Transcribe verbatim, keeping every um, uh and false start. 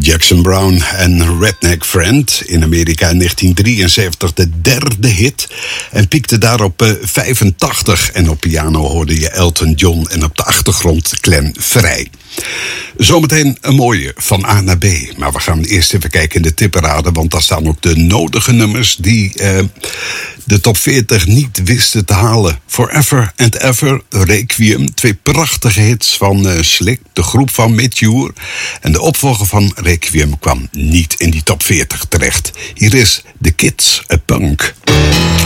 Jackson Browne en Redneck Friend, in Amerika in negentien drieënzeventig de derde hit, en piekte daar op vijfentachtig. En op piano hoorde je Elton John en op de achtergrond Glenn Frey. Zometeen een mooie van A naar B. Maar we gaan eerst even kijken in de tipparade, want daar staan ook de nodige nummers die eh, de top veertig niet wisten te halen. Forever and Ever, Requiem, twee prachtige hits van uh, Slick, de groep van Mature. En de opvolger van Requiem kwam niet in die top veertig terecht. Hier is The Kids, A Punk.